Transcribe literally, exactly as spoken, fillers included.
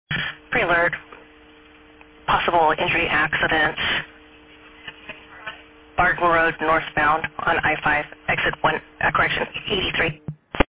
Pre-alert, possible injury accidents, Barton Road northbound on I five, exit one, uh, correction, eighty-three.